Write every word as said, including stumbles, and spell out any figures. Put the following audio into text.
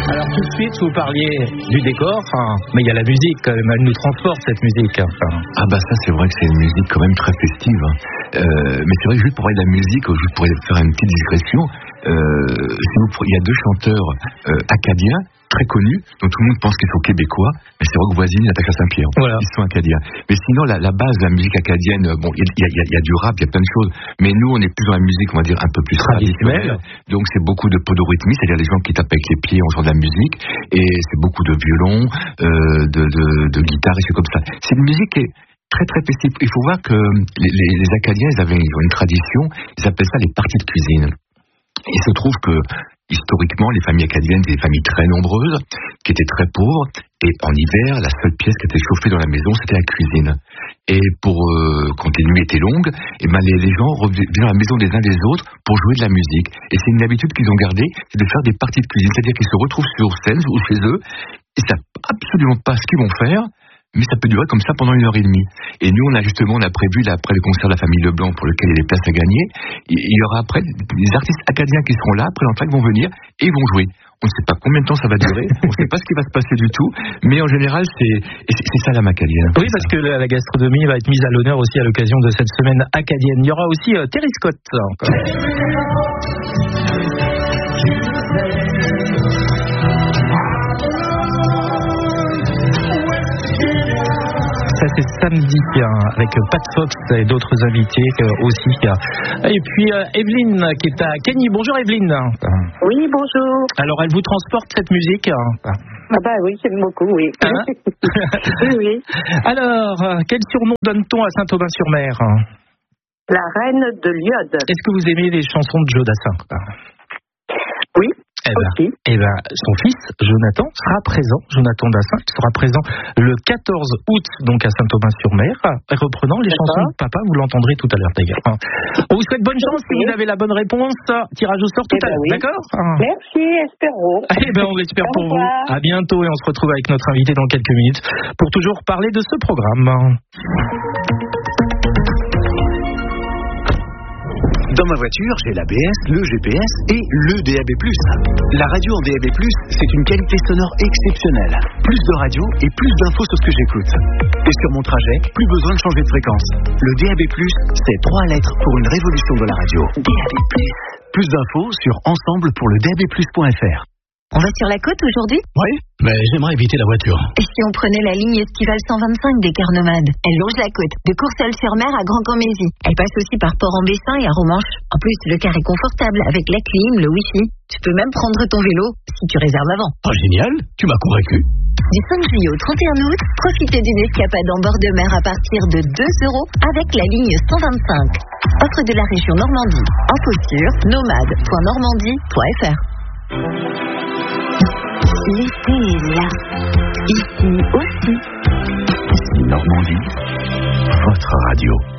Alors tout de suite, vous parliez du décor, hein, mais il y a la musique quand même, elle nous transporte cette musique. Enfin. Ah bah ça c'est vrai que c'est une musique quand même très festive. Hein. Euh, mais c'est vrai que juste pour parler de la musique, je pourrais faire une petite digression. Euh, si vous, il y a deux chanteurs euh, acadiens très connus, dont tout le monde pense qu'ils sont québécois, mais c'est Rock Voisine et Natacha Saint-Pierre. Voilà. Ils sont acadiens. Mais sinon, la, la base de la musique acadienne, bon, il y, y, y a du rap, il y a plein de choses, mais nous, on est plus dans la musique, on va dire, un peu plus traditionnelle. Donc c'est beaucoup de podorythmie, c'est-à-dire les gens qui tapent avec les pieds en jouant de la musique, et c'est beaucoup de violon, euh, de, de, de guitare, et c'est comme ça. C'est une musique qui est très très festive. Il faut voir que les, les, les Acadiens, ils avaient une tradition, ils appellent ça les parties de cuisine. Il se trouve que, historiquement, les familles acadiennes étaient des familles très nombreuses, qui étaient très pauvres, et en hiver, la seule pièce qui était chauffée dans la maison, c'était la cuisine. Et pour euh, quand les nuits étaient longues, et ben les, les gens revenaient dans la maison des uns des autres pour jouer de la musique. Et c'est une habitude qu'ils ont gardée, c'est de faire des parties de cuisine, c'est-à-dire qu'ils se retrouvent sur scène ou chez eux, ils savent absolument pas ce qu'ils vont faire, mais ça peut durer comme ça pendant une heure et demie. Et nous, on a justement, on a prévu, là, après le concert de la famille Leblanc, pour lequel il y a des places à gagner, il y aura après des artistes acadiens qui seront là, après l'entracte, vont venir, et ils vont jouer. On ne sait pas combien de temps ça va durer, on ne sait pas ce qui va se passer du tout, mais en général, c'est, c'est, c'est ça la macadienne. Oui, parce que la, la gastronomie va être mise à l'honneur aussi à l'occasion de cette semaine acadienne. Il y aura aussi euh, Terry Scott. Encore. Ça c'est samedi hein, avec Pat Fox et d'autres invités euh, aussi. Et puis euh, Evelyne qui est à Kenny. Bonjour Evelyne. Oui, bonjour. Alors elle vous transporte cette musique? Ah bah oui, j'aime beaucoup, oui. Hein? Oui, oui. Alors, quel surnom donne-t-on à Saint-Aubin-sur-Mer? La reine de l'iode. Est-ce que vous aimez les chansons de Joe Dassin? Oui. Eh ben, eh ben, son fils, Jonathan, sera présent, Jonathan Dassin, qui sera présent le quatorze août, donc à Saint-Aubin-sur-Mer, reprenant les D'accord. chansons de papa, vous l'entendrez tout à l'heure d'ailleurs. On vous souhaite bonne chance si vous avez la bonne réponse, tirage au sort tout Eh à ben l'heure, oui. d'accord? Merci, espérons. Eh ben, on l'espère Au pour vous. revoir. À bientôt et on se retrouve avec notre invité dans quelques minutes pour toujours parler de ce programme. Dans ma voiture, j'ai l'A B S, le G P S et le D A B plus. La radio en D A B plus, c'est une qualité sonore exceptionnelle. Plus de radio et plus d'infos sur ce que j'écoute. Et sur mon trajet, plus besoin de changer de fréquence. Le D A B plus, c'est trois lettres pour une révolution de la radio. D A B plus. Plus d'infos sur ensemble pour le d a b plus point f r. On va sur la côte aujourd'hui? Oui, mais j'aimerais éviter la voiture. Et si on prenait la ligne estivale cent vingt-cinq des Cars Nomades? Elle longe la côte, de Courseulles-sur-Mer à Grand-Camp-Mézy. Elle passe aussi par Port-en-Bessin et à Romanche. En plus, le car est confortable avec la clim, le wifi. Tu peux même prendre ton vélo si tu réserves avant. Oh, génial, tu m'as convaincu. Du cinq juillet au trente et un août, profitez d'une escapade en bord de mer à partir de deux euros avec la ligne cent vingt-cinc. Offre de la région Normandie. Info sur nomade point normandie point f r. L'été est là. Ici aussi. Normandie, votre radio.